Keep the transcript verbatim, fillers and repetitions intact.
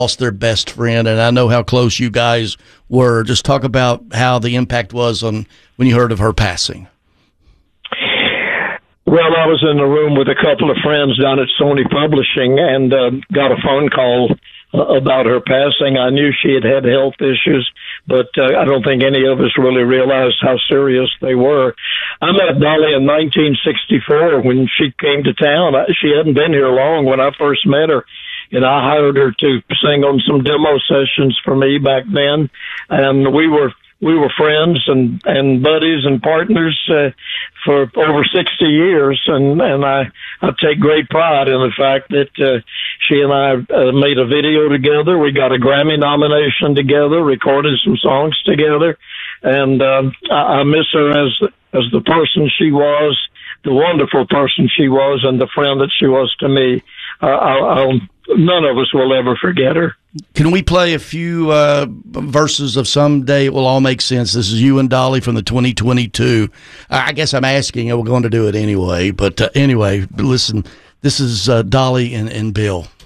lost their best friend, and I know how close you guys were. Just talk about how the impact was on when you heard of her passing. Well, I was in the room with a couple of friends down at Sony Publishing and uh, got a phone call uh, about her passing. I knew she had had health issues, but uh, I don't think any of us really realized how serious they were. I met Dolly in nineteen sixty-four when she came to town. She hadn't been here long when I first met her, and I hired her to sing on some demo sessions for me back then, and we were we were friends and, and buddies and partners uh, for over sixty years, and, and I, I take great pride in the fact that uh, she and I uh, made a video together. We got a Grammy nomination together, recorded some songs together, and uh, I, I miss her as as the person she was, the wonderful person she was, and the friend that she was to me. Uh, I'll, I'll, none of us will ever forget her. Can we play a few uh, verses of Someday It Will All Make Sense? This is you and Dolly from the twenty twenty-two. I guess I'm asking, and we're going to do it anyway. But uh, anyway, listen, this is uh, Dolly and, and Bill.